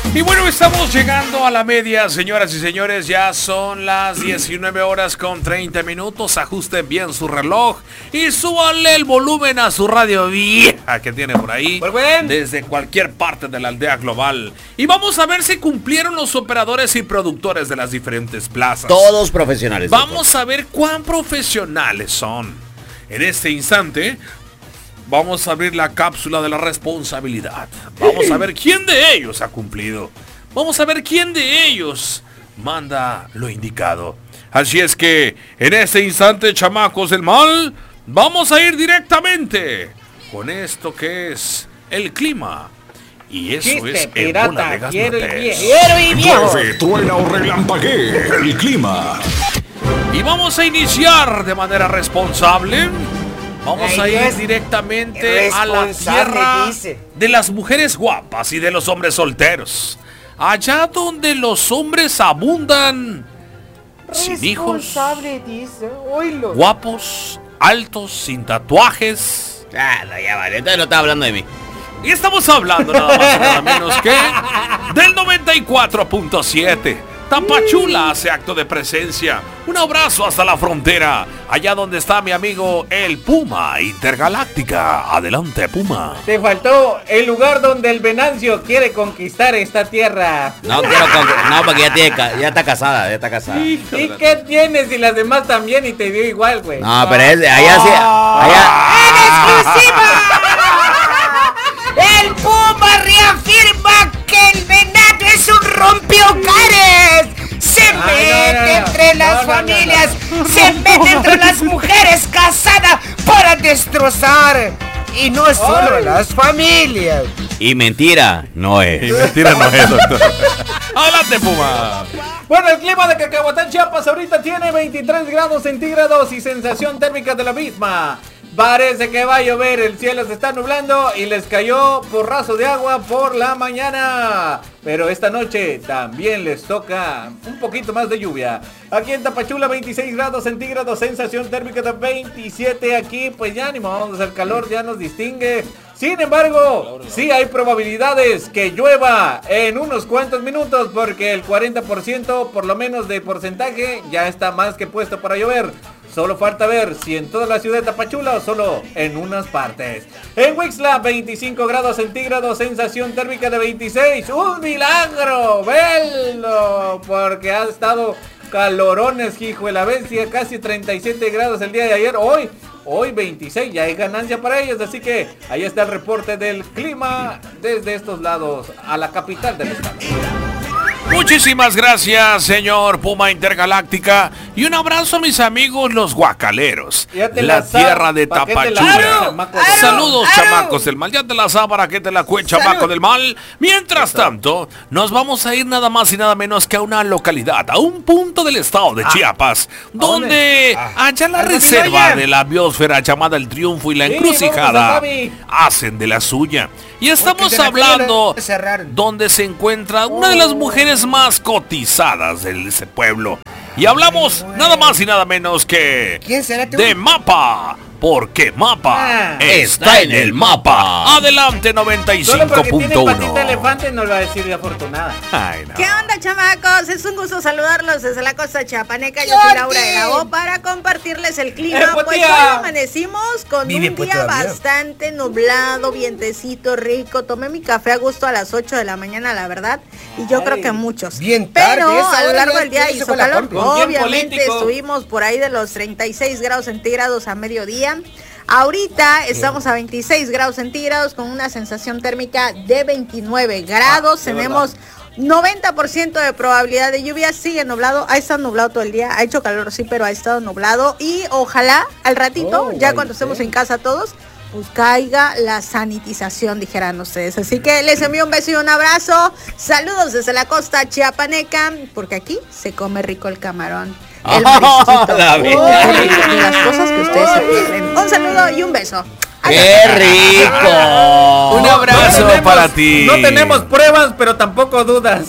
Y bueno, estamos llegando a la media, señoras y señores. Ya son las 19 horas con 30 minutos. Ajusten bien su reloj y súbanle el volumen a su radio vieja que tiene por ahí, desde cualquier parte de la aldea global. Y vamos a ver si cumplieron los operadores y productores de las diferentes plazas. Todos profesionales. Vamos a ver cuán profesionales son. En este instante vamos a abrir la cápsula de la responsabilidad. Vamos a ver quién de ellos ha cumplido. Vamos a ver quién de ellos manda lo indicado. Así es que, en este instante, chamacos del mal, vamos a ir directamente con esto que es el clima. Y eso Chiste, es el pirata, Bola de quiero Gaznates. y viejo. Llueve, truena o relampaguee, el clima. Y vamos a iniciar de manera responsable. Vamos a ir directamente a la tierra de las mujeres guapas y de los hombres solteros. Allá donde los hombres abundan sin hijos, guapos, altos, sin tatuajes. Ah, no, ya vale, entonces no estaba hablando de mí. Y estamos hablando nada más y nada menos que del 94.7. Tapachula hace acto de presencia. Un abrazo hasta la frontera, allá donde está mi amigo el Puma Intergaláctica. Adelante, Puma. Te faltó el lugar donde el Venancio quiere conquistar esta tierra. No quiero no, porque ya está casada, ¿Y qué tienes si las demás también y te dio igual, güey? No, pero es allá sí. Allá. ¡En exclusiva! El Puma reafirma que el venado es un rompehogares. Se mete entre las familias, se mete entre las mujeres casadas para destrozar. Y no solo las familias. Y mentira no es. Y mentira no es, doctor. Adelante, Puma. Bueno, el clima de Cacahuatán, Chiapas ahorita tiene 23 grados centígrados y sensación térmica de la misma. Parece que va a llover, el cielo se está nublando y les cayó porrazo de agua por la mañana. Pero esta noche también les toca un poquito más de lluvia. Aquí en Tapachula 26 grados centígrados, sensación térmica de 27. Aquí pues ya ni vamos, el calor ya nos distingue. Sin embargo, sí hay probabilidades que llueva en unos cuantos minutos, porque el 40% por lo menos de porcentaje ya está más que puesto para llover. Solo falta ver si en toda la ciudad de Tapachula o solo en unas partes. En Huixla 25 grados centígrados, sensación térmica de 26. ¡Un milagro! ¡Velo! Porque ha estado calorones, hijo de la bestia. Casi 37 grados el día de ayer. Hoy 26, ya hay ganancia para ellos. Así que ahí está el reporte del clima desde estos lados a la capital del estado. Muchísimas gracias, señor Puma Intergaláctica. Y un abrazo a mis amigos los guacaleros, la tierra de Tapachula. Saludos, chamacos del mal. Ya te la sabes, para que te la cue, chamaco del mal. Mientras tanto, nos vamos a ir nada más y nada menos que a una localidad, a un punto del estado de Chiapas, donde allá en la reserva de la biosfera llamada El Triunfo y la Encrucijada hacen de la suya. Y estamos hablando donde se encuentra una de las mujeres más cotizadas de ese pueblo. Y hablamos nada más y nada menos que de Mapa. Porque Mapa está en el mapa. Adelante, 95.1. Solo porque tiene patita elefante no lo va a decir de afortunada. Ay, no. ¿Qué onda, chamacos? Es un gusto saludarlos desde la costa chiapaneca. Yo soy Laura de la O para compartirles el clima. Pues hoy amanecimos con un día bastante nublado, vientecito rico. Tomé mi café a gusto a las 8 de la mañana, la verdad. Y yo creo que muchos. Bien tarde, pero a lo largo del día hizo calor. Obviamente político. estuvimos por ahí de los 36 grados centígrados a mediodía. Ahorita estamos a 26 grados centígrados con una sensación térmica de 29 grados. Tenemos 90% de probabilidad de lluvia. Sigue nublado, ha estado nublado todo el día. Ha hecho calor, sí, pero ha estado nublado. Y ojalá al ratito, ya cuando estemos en casa todos, pues caiga la sanitización, dijeran ustedes. Así que les envío un beso y un abrazo. Saludos desde la costa chiapaneca, porque aquí se come rico el camarón. El marisquito. Las cosas que ustedes se pierden. Un saludo y un beso. ¡Qué rico! Un abrazo para ti. No tenemos pruebas, pero tampoco dudas.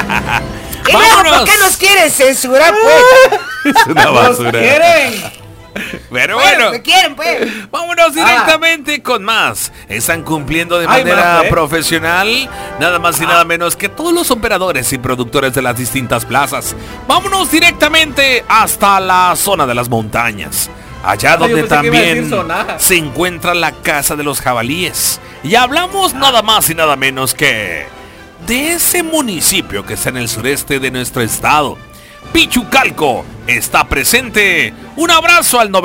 Y luego, ¿por qué nos quieren censurar, pues? Es una basura. ¡Nos quieren! Pero bueno, ¿qué quieren, pues? vámonos directamente con más. Están cumpliendo de manera profesional, nada más y nada menos que todos los operadores y productores de las distintas plazas. Vámonos directamente hasta la zona de las montañas. Allá donde también se encuentra la casa de los jabalíes. Y hablamos nada más y nada menos que de ese municipio que está en el sureste de nuestro estado. Pichucalco está presente. Un abrazo al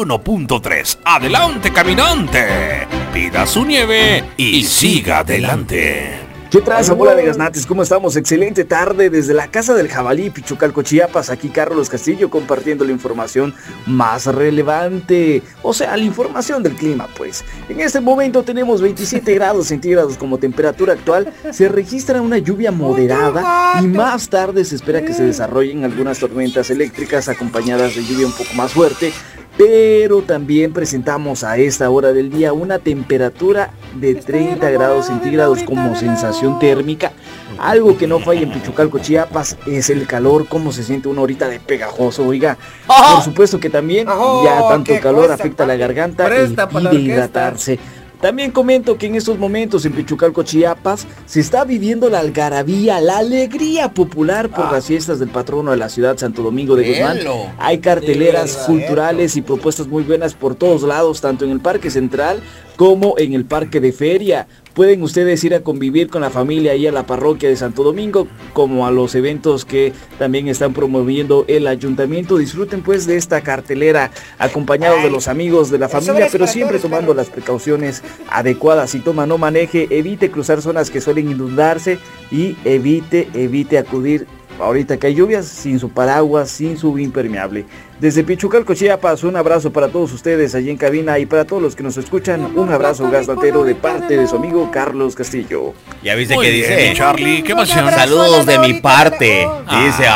91.3. Adelante, caminante. Pida su nieve y siga adelante. ¿Qué traza, bola de gaznates? ¿Cómo estamos? Excelente tarde desde la casa del jabalí, Pichucalco, Chiapas. Aquí Carlos Castillo compartiendo la información más relevante. O sea, la información del clima, pues. En este momento tenemos 27 grados centígrados como temperatura actual. Se registra una lluvia moderada y más tarde se espera que se desarrollen algunas tormentas eléctricas acompañadas de lluvia un poco más fuerte. Pero también presentamos a esta hora del día una temperatura de 30 grados centígrados como sensación térmica. Algo que no falla en Pichucalco, Chiapas, es el calor, cómo se siente una horita de pegajoso, oiga. Por supuesto que también ya tanto calor afecta a la garganta y pide hidratarse. También comento que en estos momentos en Pichucalco, Chiapas, se está viviendo la algarabía, la alegría popular por las fiestas del patrono de la ciudad, Santo Domingo de Guzmán. Hay carteleras culturales y propuestas muy buenas por todos lados, tanto en el Parque Central como en el Parque de Feria. Pueden ustedes ir a convivir con la familia ahí a la parroquia de Santo Domingo, como a los eventos que también están promoviendo el ayuntamiento. Disfruten pues de esta cartelera acompañados de los amigos de la familia, pero siempre tomando las precauciones adecuadas. Si toma, no maneje, evite cruzar zonas que suelen inundarse y evite acudir ahorita que hay lluvias sin su paraguas, sin su impermeable. Desde Pichucalco, Chiapas, un abrazo para todos ustedes allí en cabina y para todos los que nos escuchan, un abrazo gaznatero de parte de su amigo Carlos Castillo. ¿Ya viste que dice? Charlie, qué emoción. Saludos de mi parte. Dice,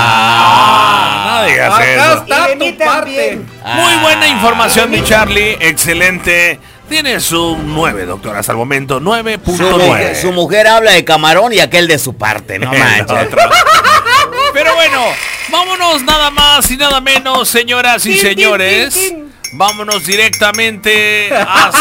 no digas eso. Está tu parte. Muy buena información, mi Charlie, excelente. Tienes un 9, doctor, hasta el momento, 9.9. Su mujer habla de camarón y aquel de su parte, no manches. Pero bueno, vámonos nada más y nada menos, señoras y señores. Vámonos directamente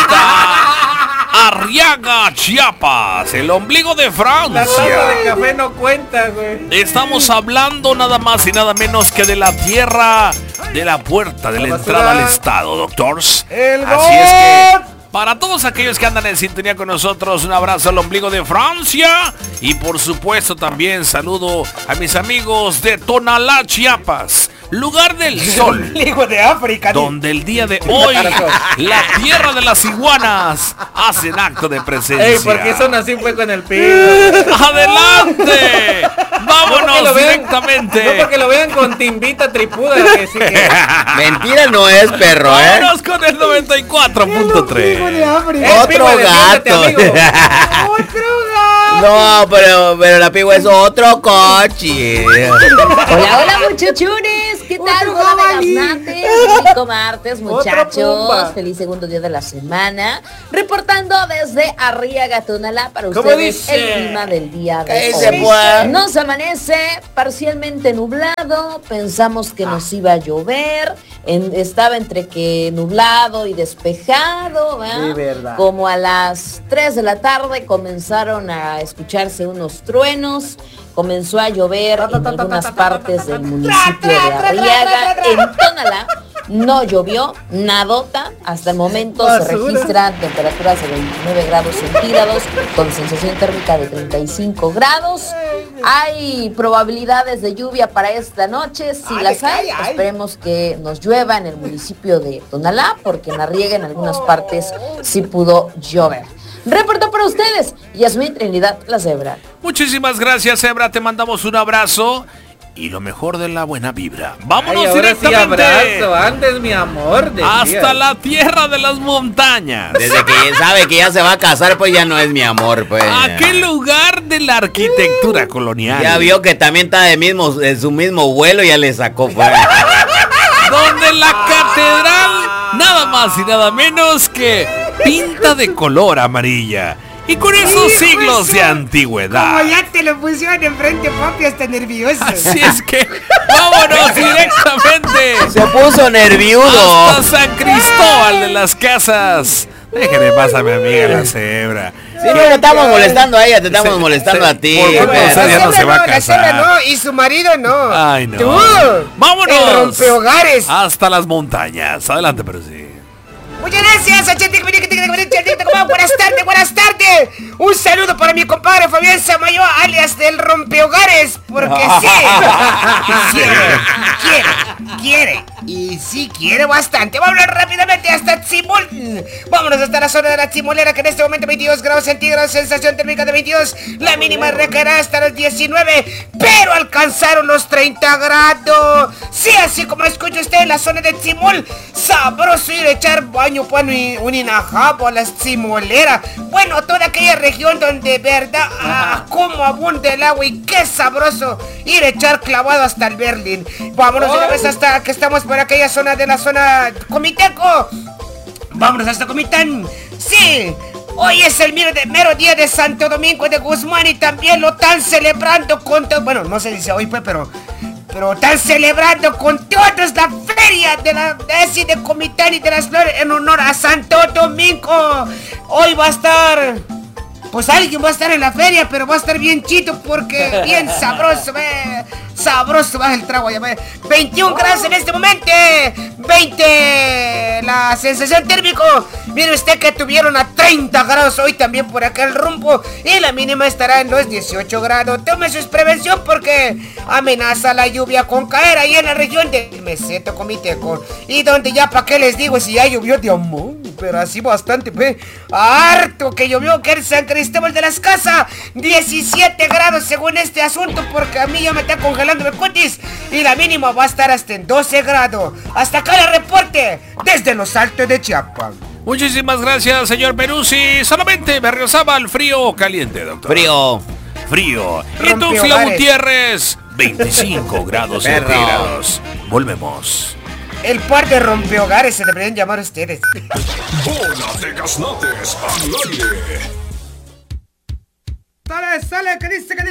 hasta Arriaga, Chiapas, el ombligo de Francia. La taza de café no cuenta, güey. Estamos hablando nada más y nada menos que de la tierra de la puerta de la entrada al estado, doctors. Así es que para todos aquellos que andan en sintonía con nosotros, un abrazo al ombligo de Francia. Y por supuesto también saludo a mis amigos de Tonalá, Chiapas, lugar del sol, Ombligo de África, donde el día de hoy la tierra de las iguanas hacen acto de presencia. Ey, porque son así fue con el pico. ¡Adelante! ¡Vámonos directamente! No porque lo vean con timbita tripuda. Que sí que... Mentira no es, perro, Vámonos con el 94.3. Otro gato. No, pero la pigua es otro coche. Hola muchachones, ¿qué tal? Hola de gaznates, rico martes muchachos, feliz segundo día de la semana, reportando desde Arriaga, Tonalá para ustedes el clima del día de hoy. Nos amanece parcialmente nublado, pensamos que nos iba a llover, estaba entre que nublado y despejado, sí, verdad. Como a las 3 de la tarde comenzaron a escucharse unos truenos, comenzó a llover en algunas partes del municipio de Arriaga. En Tonalá no llovió, nadota. Hasta el momento se registran temperaturas de 29 grados centígrados con sensación térmica de 35 grados. Hay probabilidades de lluvia para esta noche. Si las hay, esperemos que nos llueva en el municipio de Tonalá, porque en Arriaga en algunas partes sí pudo llover. Reportó para ustedes Yasmín Trinidad la Zebra. Muchísimas gracias, Zebra, te mandamos un abrazo y lo mejor de la buena vibra. Vámonos ahora directamente. Sí, abrazo, antes mi amor. Hasta la tierra de las montañas. Desde que sabe que ya se va a casar, pues ya no es mi amor, pues. Aquel lugar de la arquitectura colonial. Ya vio que también está de su mismo vuelo, ya le sacó fuera. Donde la catedral, nada más y nada menos que pinta de color amarilla. Y con esos siglos de antigüedad. Como ya te lo pusieron enfrente, papi, hasta nervioso. Así es que vámonos directamente. Se puso nerviudo. Hasta San Cristóbal de las Casas. Déjeme pasar a mi amiga la cebra. Sí, no te estamos molestando a ella, te estamos molestando a ti. Ya no se va a casar. La cebra no, y su marido no. Ay, no. Tú, vámonos. el rompehogares. Hasta las montañas. Adelante, pero sí. Muchas gracias, buenas tardes. Un saludo para mi compadre Fabián Samayoa, alias del rompehogares, porque sí, quiere, y sí quiere bastante. Vámonos rápidamente hasta Tzimol. Vámonos hasta la zona de la Tzimolera, que en este momento 22 grados centígrados, sensación térmica de 22, la mínima recaerá hasta los 19, pero alcanzaron los 30 grados. Sí, así como escucha usted en la zona de Tzimol, sabroso ir a echar baño, un inajabo a la Tzimolera. Bueno, toda aquella región donde, verdad, como abunda el agua y qué sabroso ir a echar clavado hasta el Berlín. Vámonos una vez hasta que estamos por aquella zona de la zona Comiteco. Vámonos hasta Comitán. Sí, hoy es el mero día de Santo Domingo de Guzmán y también lo están celebrando con todo. Bueno, no se dice hoy, pues, pero están celebrando con todos la feria de Comitán y de las Flores en honor a Santo Domingo. Hoy va a estar, pues alguien va a estar en la feria, pero va a estar bien chito porque bien sabroso, sabroso va el trago. 21 grados en este momento, 20 la sensación térmico. Mire usted que tuvieron a 30 grados hoy también por acá el rumbo, y la mínima estará en los 18 grados. Tome su prevención porque amenaza la lluvia con caer ahí en la región del Meseto Comiteco, y donde ya para qué les digo si ya llovió de amor, pero así bastante, harto que llovió, que en San Cristóbal de las Casas 17 grados según este asunto, porque a mí ya me está congelando el cutis, y la mínima va a estar hasta en 12 grados. Hasta acá el reporte desde los Altos de Chiapas. Muchísimas gracias, señor Peruzzi. Solamente Berriozábal, frío o caliente, doctor. Frío. Y Tuxtla Gutiérrez, 25 grados centígrados. Volvemos. El par de rompehogares se deberían llamar ustedes. Bola de gaznates al aire. Sale, ¿qué dice?